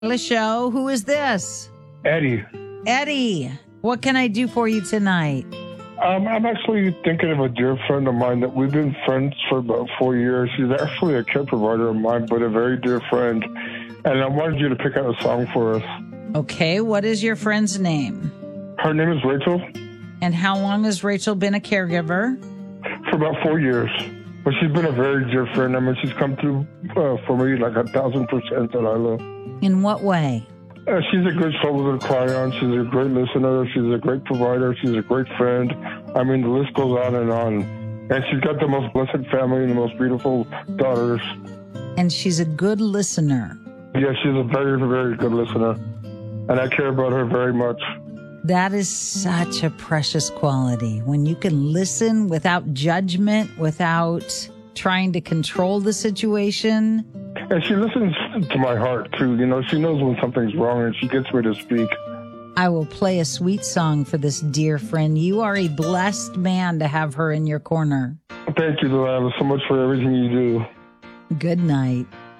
Show. Who is this? Eddie. Eddie, what can I do for you tonight? I'm actually thinking of a dear friend of mine that we've been friends for about 4 years. She's actually a care provider of mine, but a very dear friend. And I wanted you to pick out a song for us. Okay, what is your friend's name? Her name is Rachel. And how long has Rachel been a caregiver? For about 4 years. But she's been a very dear friend. I mean, she's come through for me like 1,000% that I love. In what way? She's a good shoulder to cry on. She's a great listener. She's a great provider. She's a great friend. I mean, the list goes on and on. And she's got the most blessed family and the most beautiful daughters. And she's a good listener. Yeah, she's a very, very good listener. And I care about her very much. That is such a precious quality. When you can listen without judgment, without trying to control the situation. And she listens to my heart, too. You know, she knows when something's wrong and she gets me to speak. I will play a sweet song for this dear friend. You are a blessed man to have her in your corner. Thank you, Delilah, so much for everything you do. Good night.